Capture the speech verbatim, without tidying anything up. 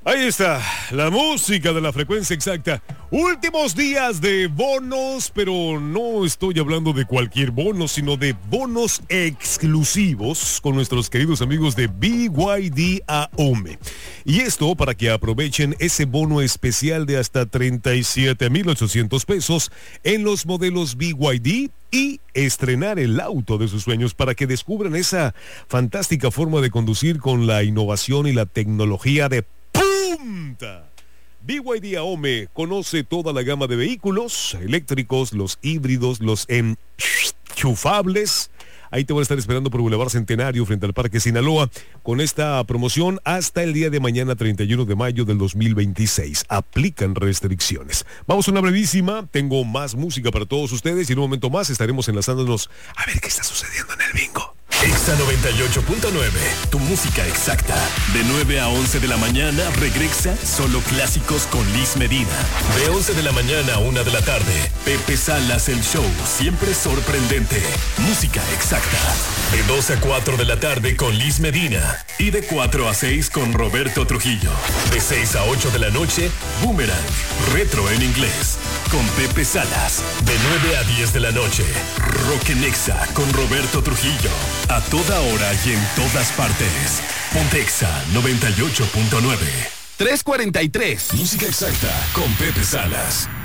Ahí está, la música de la frecuencia exacta. Últimos días de bonos, pero no estoy hablando de cualquier bono, sino de bonos exclusivos con nuestros queridos amigos de B Y D AOME. Y esto para que aprovechen ese bono especial de hasta treinta y siete mil ochocientos pesos en los modelos B Y D y estrenar el auto de sus sueños para que descubran esa fantástica forma de conducir con la innovación y la tecnología de punta. B Y D AOME conoce toda la gama de vehículos eléctricos, los híbridos, los enchufables. Ahí te voy a estar esperando por Boulevard Centenario frente al Parque Sinaloa con esta promoción hasta el día de mañana, treinta y uno de mayo del dos mil veintiséis. Aplican restricciones. Vamos a una brevísima. Tengo más música para todos ustedes y en un momento más estaremos enlazándonos a ver qué está sucediendo en el bingo. Exa noventa y ocho punto nueve, tu música exacta. De nueve a once de la mañana regresa Solo Clásicos con Liz Medina. De once de la mañana a una de la tarde, Pepe Salas el show, siempre sorprendente. Música exacta. De dos a cuatro de la tarde con Liz Medina. Y de cuatro a seis con Roberto Trujillo. De seis a ocho de la noche, Boomerang, retro en inglés, con Pepe Salas. De nueve a diez de la noche, Rock en Exa con Roberto Trujillo. A toda hora y en todas partes. Ponte Exa noventa y ocho punto nueve. tres cuarenta y tres. Música exacta con Pepe Salas.